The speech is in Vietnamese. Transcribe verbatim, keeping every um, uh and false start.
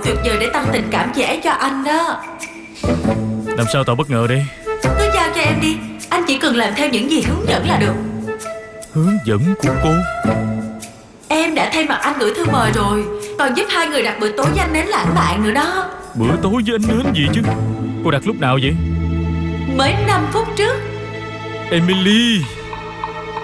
tuyệt vời để tăng tình cảm dễ cho anh đó. Làm sao tạo bất ngờ đây? Cứ giao cho em đi, anh chỉ cần làm theo những gì hướng dẫn là được. Hướng dẫn của cô? Em đã thay mặt anh gửi thư mời rồi, còn giúp hai người đặt bữa tối với anh nến lãng mạn nữa đó. Bữa tối với anh nến gì chứ? Cô đặt lúc nào vậy? Mới năm phút trước. Emily,